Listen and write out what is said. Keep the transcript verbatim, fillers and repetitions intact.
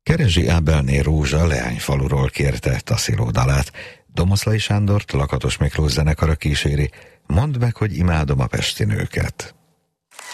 Kerezsi Ábelné Rózsa Leányfaluról kérte Tassilo dalát. Domoszlai Sándort Lakatos Miklós zenekara kíséri. Mondd meg, hogy imádom a pesti nőket.